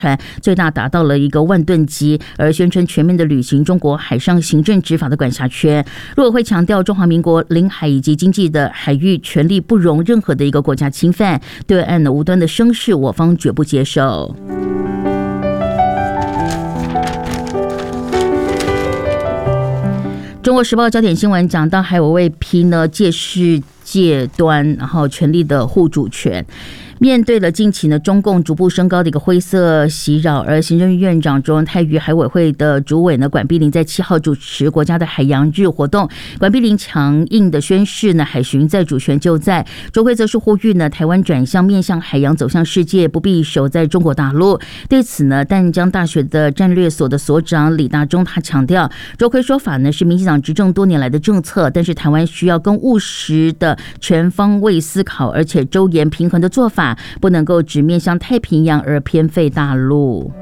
船最大达到了一个万吨级，而宣称全面的履行中国海上行政执法的管辖权。陆委会强调，中华民国领海以及经济的海域权利不容任何的一个国家侵犯，对岸的无端的声势，我方绝不接受。中国时报焦点新闻讲到，还有位批呢借势界端，然后权力的护主权。面对了近期呢中共逐步升高的一个灰色袭扰，而行政院长周恩泰与海委会的主委呢管碧玲在7号主持国家的海洋日活动。管碧玲强硬的宣示呢，海巡在，主权就在。周辉则是呼吁呢，台湾转向面向海洋，走向世界，不必守在中国大陆。对此呢，淡江大学的战略所的所长李大中他强调，周辉说法呢是民进党执政多年来的政策，但是台湾需要更务实的全方位思考，而且周延平衡的做法，不能够只面向太平洋而偏废大陆。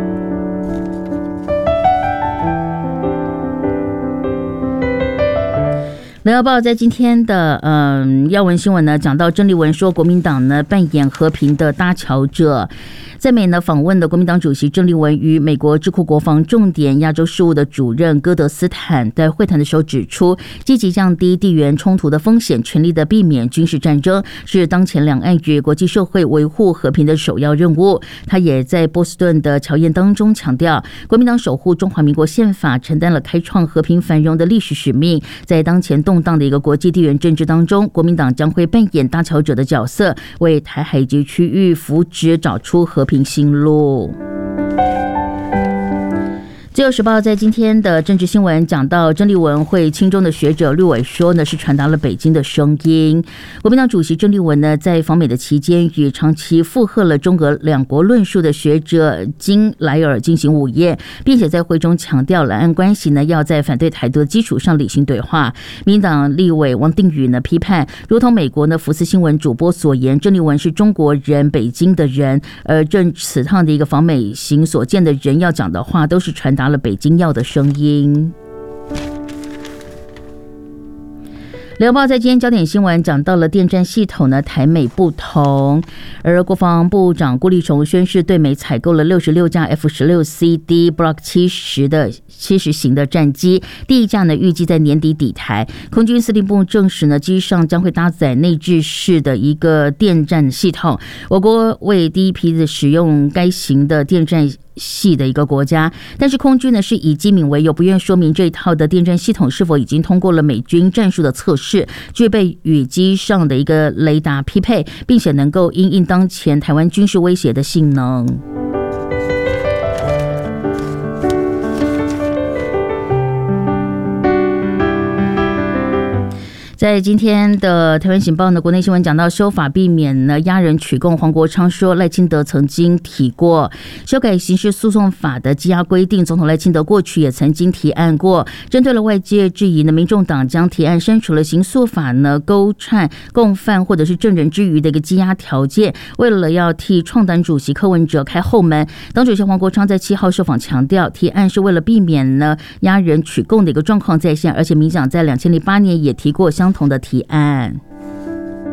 联合报在今天的要闻新闻呢，讲到郑丽文说，国民党呢扮演和平的搭桥者。在美呢访问的国民党主席郑丽文与美国智库国防重点亚洲事务的主任戈德斯坦在会谈的时候指出，积极降低地缘冲突的风险，全力的避免军事战争，是当前两岸与国际社会维护和平的首要任务。他也在波士顿的乔宴当中强调，国民党守护中华民国宪法，承担了开创和平繁荣的历史使命。在当前动荡的一个国际地缘政治当中，国民党将会扮演搭桥者的角色，为台海及区域福祉找出和平新路。自由时报在今天的政治新闻讲到，郑丽文会亲中的学者绿委说呢，是传达了北京的声音。国民党主席郑丽文呢，在访美的期间，与长期附和了中俄两国论述的学者金莱尔进行午宴，并且在会中强调，两岸关系呢要在反对台独的基础上理性对话。民进党立委王定宇呢批判，如同美国呢福斯新闻主播所言，郑丽文是中国人，北京的人，而正此趟的一个访美行所见的人要讲的话，都是传达了北京要的声音。联合报在今天焦点新闻讲到了电战系统呢，台美不同，而国防部长顾立雄宣示对美采购了66架 F-16CD Block 70型的战机，第一架呢预计在年底抵台。空军司令部证实呢，机上将会搭载内置式的一个电战系统，我国为第一批的使用该型的电战系的一个国家，但是空军呢是以机敏为由，不愿说明这一套的电战系统是否已经通过了美军战术的测试，具备与机上的一个雷达匹配，并且能够因应当前台湾军事威胁的性能。在今天的台湾醒报呢，国内新闻讲到修法避免呢押人取供，黄国昌说赖清德曾经提过修改刑事诉讼法的羁押规定，总统赖清德过去也曾经提案过。针对了外界质疑呢，民众党将提案删除了刑诉法呢勾串共犯或者是证人之余的一个羁押条件，为了要替创党主席柯文哲开后门，党主席黄国昌在7号受访强调，提案是为了避免呢押人取供的一个状况再现，而且民进党在2008年也提过相同的提案。